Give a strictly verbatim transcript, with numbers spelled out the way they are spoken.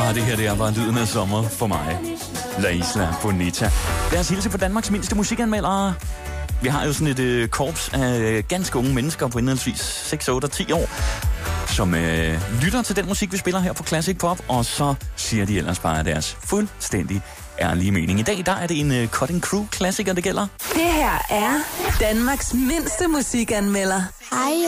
Ah, det her det er bare lyden af sommer for mig. La Isla Bonita. Lad os hilse på Danmarks mindste musikanmeldere. Vi har jo sådan et øh, korps af ganske unge mennesker på henholdsvis seks, otte og ti år, som øh, lytter til den musik, vi spiller her på Classic Pop, og så siger de ellers bare deres fuldstændig ærlige mening. I dag der er det en uh, Cutting Crew klassiker, det gælder. Det her er Danmarks mindste musikanmelder. Hej,